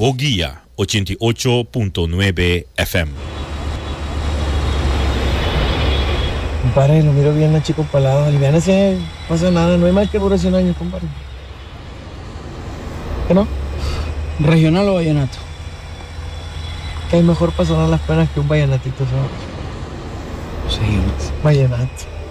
Boguía 88.9 FM. Compadre, lo miro bien a chico palado. Aliviánese, no pasa nada, no hay mal que dure 100 años, compadre. ¿Qué no? ¿Regional o vallenato? Que hay mejor para sonar las penas que un vallenatito, ¿sabes? Seguimos. Vallenato.